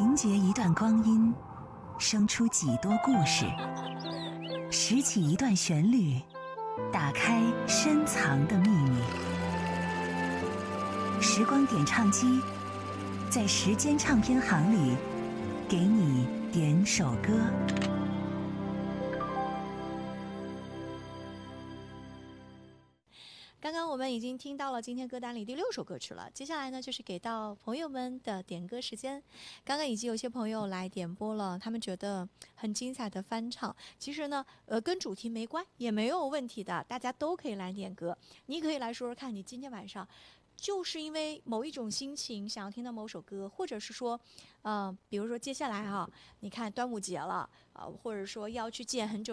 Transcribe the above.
凝结一段光阴，生出几多故事；拾起一段旋律，打开深藏的秘密。时光点唱机，在时间唱片行里，给你点首歌。 刚刚我们已经听到了今天歌单里第6首歌曲了，接下来呢就是给到朋友们的点歌时间。刚刚已经有些朋友来点播了，他们觉得很精彩的翻唱。其实呢，跟主题没关，也没有问题的，大家都可以来点歌。你可以来说说看，你今天晚上就是因为某一种心情想要听到某首歌，或者是说，比如说接下来你看端午节了，或者说要去见很久